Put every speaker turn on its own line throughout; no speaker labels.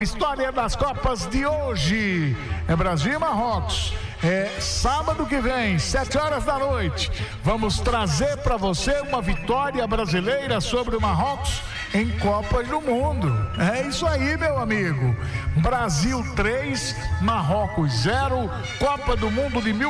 História das Copas de hoje é Brasil e Marrocos. É sábado que vem, 7 horas da noite. Vamos trazer para você uma vitória brasileira sobre o Marrocos em Copas do Mundo. É isso aí, meu amigo. Brasil 3, Marrocos 0, Copa do Mundo de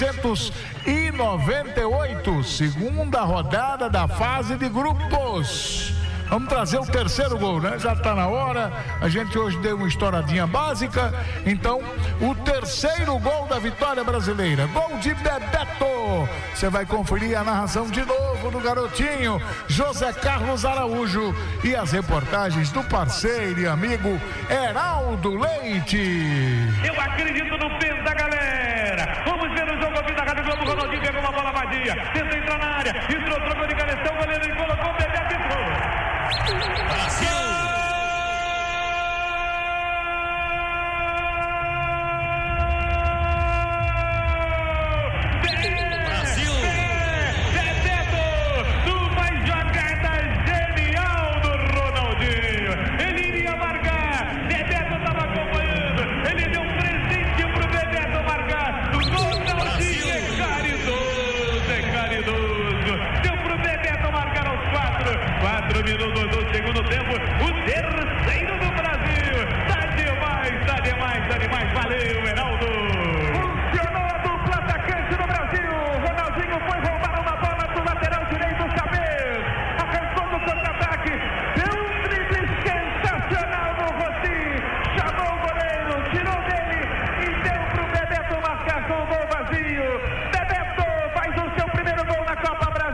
1998, segunda rodada da fase de grupos. Vamos trazer o terceiro gol, né? Já está na hora. A gente hoje deu uma estouradinha básica. Então, o terceiro gol da vitória brasileira. Gol de Bebeto. Você vai conferir a narração de novo do garotinho José Carlos Araújo e as reportagens do parceiro e amigo Heraldo Leite.
Eu acredito no peso da galera. Vamos ver o jogo aqui da Rádio Globo. Ronaldinho pegou uma bola vadia. Tenta entrar na área. Entrou, trocou de cabeção. O goleiro e colocou o Bebeto e entrou. Brasil! Brasil! Bebeto, numa jogada genial do Ronaldinho. Ele iria marcar. Bebeto estava acompanhando. Ele deu um presente pro Bebeto marcar. O Ronaldinho é caridoso, é caridoso. Deu pro Bebeto marcar aos 4 minutos.